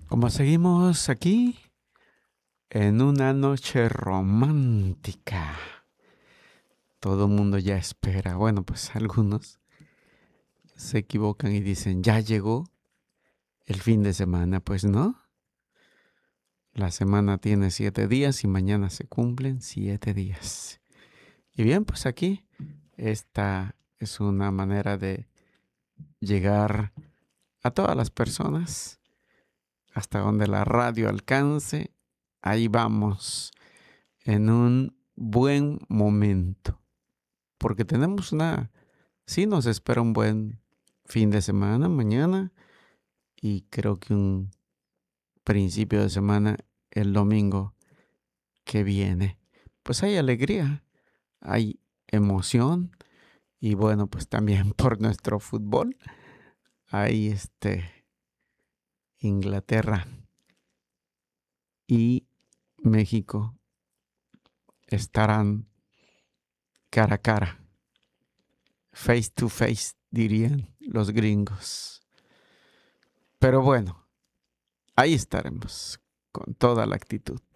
Como seguimos aquí en una noche romántica, todo el mundo ya espera. Bueno, pues algunos se equivocan y dicen, ya llegó el fin de semana. Pues no, la semana tiene 7 días y mañana se cumplen 7 días. Y bien, pues aquí esta es una manera de llegar a todas las personas hasta donde la radio alcance. Ahí vamos en un buen momento, porque sí nos espera un buen fin de semana mañana y creo que un principio de semana el domingo que viene. Pues hay alegría, hay emoción y bueno, pues también por nuestro fútbol hay Inglaterra y México estarán cara a cara, face to face, dirían los gringos. Pero bueno, ahí estaremos con toda la actitud.